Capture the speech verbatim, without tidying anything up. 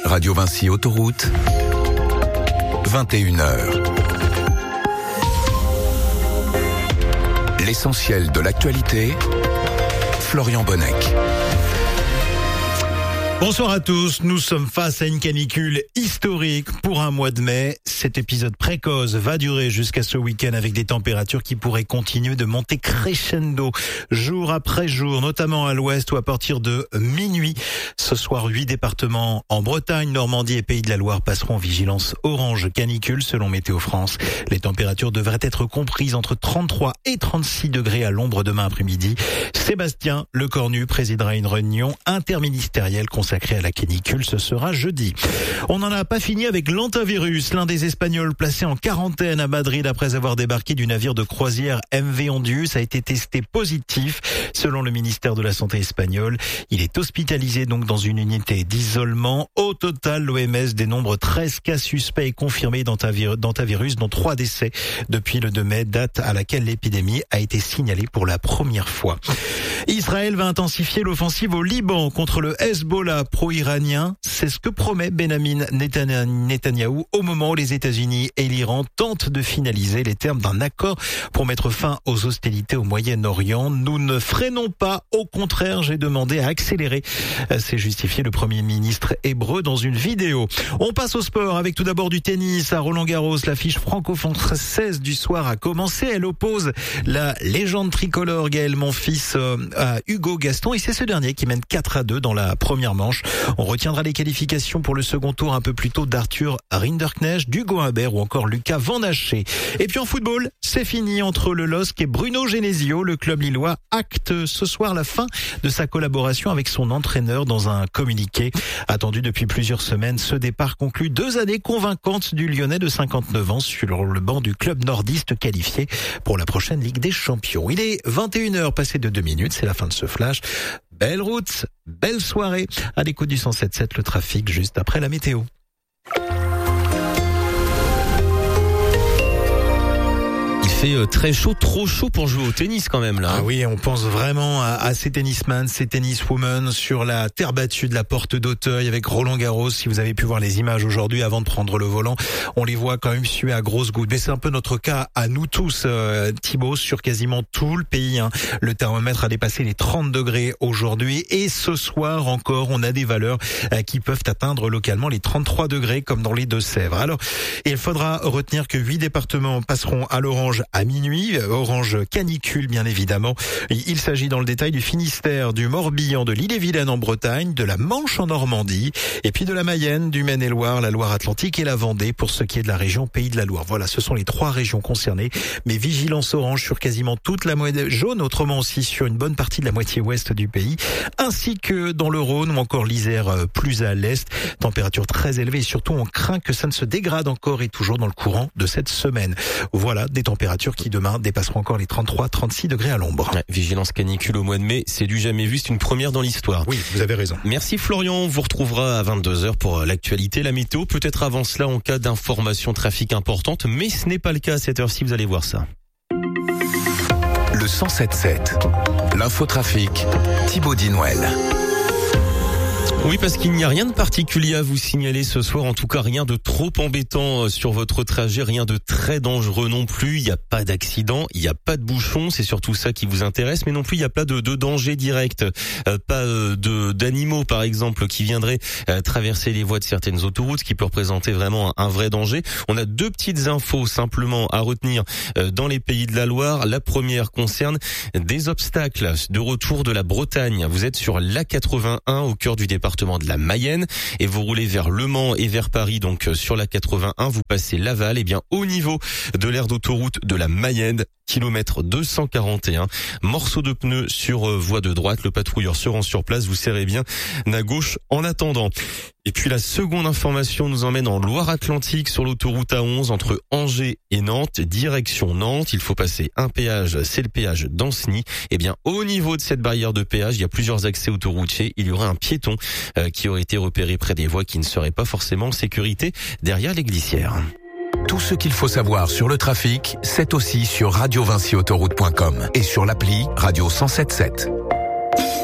Radio Vinci Autoroute, vingt et une heures. L'essentiel de l'actualité, Florian Bonnec. Bonsoir à tous, nous sommes face à une canicule historique pour un mois de mai. Cet épisode précoce va durer jusqu'à ce week-end avec des températures qui pourraient continuer de monter crescendo jour après jour, notamment à l'ouest où à partir de minuit. Ce soir, huit départements en Bretagne, Normandie et Pays de la Loire passeront en vigilance orange canicule selon Météo France. Les températures devraient être comprises entre trente-trois et trente-six degrés à l'ombre demain après-midi. Sébastien Lecornu présidera une réunion interministérielle consacrée à la canicule, ce sera jeudi. On n'en a pas fini avec l'hantavirus, l'un des Espagnols placé en quarantaine à Madrid après avoir débarqué du navire de croisière M V Ondius a été testé positif. Selon le ministère de la Santé espagnol, il est hospitalisé donc dans une unité d'isolement. Au total, l'O M S dénombre treize cas suspects et confirmés d'hantavirus, dont trois décès depuis le deux mai, date à laquelle l'épidémie a été signalée pour la première fois. Israël va intensifier l'offensive au Liban contre le Hezbollah pro-iranien. C'est ce que promet Benjamin Netanyahou au moment où les États-Unis et l'Iran tentent de finaliser les termes d'un accord pour mettre fin aux hostilités au Moyen-Orient. Nous ne freinons pas, au contraire, j'ai demandé à accélérer. C'est justifié le Premier ministre hébreu dans une vidéo. On passe au sport avec tout d'abord du tennis à Roland-Garros. L'affiche franco-française du soir a commencé. Elle oppose la légende tricolore Gaël Monfils à Hugo Gaston et c'est ce dernier qui mène quatre à deux dans la première manche. On retiendra les qualifications pour le second tour un peu plus tôt d'Arthur Rinderknecht, d'Hugo Humbert ou encore Lucas Van Haché. Et puis en football, c'est fini entre le L O S C et Bruno Genesio. Le club lillois acte ce soir la fin de sa collaboration avec son entraîneur dans un communiqué. Attendu depuis plusieurs semaines, ce départ conclut deux années convaincantes du Lyonnais de cinquante-neuf ans sur le banc du club nordiste qualifié pour la prochaine Ligue des Champions. Il est vingt et une heures passées de deux minutes, c'est la fin de ce flash. Belle route, belle soirée. À l'écoute du cent sept sept, le trafic juste après la météo. Il fait très chaud, trop chaud pour jouer au tennis quand même là. Ah oui, on pense vraiment à, à ces tennisman, ces tenniswomen sur la terre battue de la Porte d'Auteuil avec Roland Garros. Si vous avez pu voir les images aujourd'hui avant de prendre le volant, on les voit quand même suer à grosses gouttes. Mais c'est un peu notre cas à nous tous, euh, Thibaut, sur quasiment tout le pays. Hein. Le thermomètre a dépassé les trente degrés aujourd'hui et ce soir encore, on a des valeurs euh, qui peuvent atteindre localement les trente-trois degrés comme dans les Deux-Sèvres. Alors, il faudra retenir que huit départements passeront à l'orange à minuit, orange canicule bien évidemment. Il s'agit dans le détail du Finistère, du Morbihan, de l'Ille-et-Vilaine en Bretagne, de la Manche en Normandie, et puis de la Mayenne, du Maine-et-Loire, la Loire-Atlantique et la Vendée pour ce qui est de la région Pays de la Loire. Voilà, ce sont les trois régions concernées, mais vigilance orange sur quasiment toute la moitié jaune, autrement aussi sur une bonne partie de la moitié ouest du pays, ainsi que dans le Rhône ou encore l'Isère plus à l'est. Température très élevée et surtout on craint que ça ne se dégrade encore et toujours dans le courant de cette semaine. Voilà, des températures qui demain dépasseront encore les trente-trois à trente-six degrés à l'ombre. Ouais, vigilance canicule au mois de mai, c'est du jamais vu, c'est une première dans l'histoire. Oui, vous avez raison. Merci Florian, on vous retrouvera à vingt-deux heures pour l'actualité, la météo, peut-être avant cela en cas d'information trafic importante, mais ce n'est pas le cas à cette heure-ci, vous allez voir ça. Le cent sept sept, l'infotrafic, Thibaut Dinouel. Oui, parce qu'il n'y a rien de particulier à vous signaler ce soir, en tout cas rien de trop embêtant sur votre trajet, rien de très dangereux non plus, il n'y a pas d'accident, il n'y a pas de bouchon, c'est surtout ça qui vous intéresse, mais non plus il n'y a pas de, de danger direct, euh, pas euh, de d'animaux par exemple qui viendraient euh, traverser les voies de certaines autoroutes, ce qui peut représenter vraiment un, un vrai danger. On a deux petites infos simplement à retenir euh, dans les Pays de la Loire. La première concerne des obstacles de retour de la Bretagne. Vous êtes sur l'A quatre-vingt-un au cœur du département de la Mayenne et vous roulez vers Le Mans et vers Paris, donc sur la quatre-vingt-un, vous passez Laval, et bien au niveau de l'aire d'autoroute de la Mayenne, kilomètre deux cent quarante et un, morceau de pneu sur voie de droite, le patrouilleur se rend sur place, vous serrez bien à gauche en attendant. Et puis la seconde information nous emmène en Loire-Atlantique sur l'autoroute A onze entre Angers et Nantes, direction Nantes. Il faut passer un péage, c'est le péage d'Ancenis. Et bien au niveau de cette barrière de péage, il y a plusieurs accès autoroutiers. Il y aura un piéton euh, qui aurait été repéré près des voies qui ne serait pas forcément en sécurité derrière les glissières. Tout ce qu'il faut savoir sur le trafic, c'est aussi sur radio vinci autoroute point com et sur l'appli Radio cent sept sept.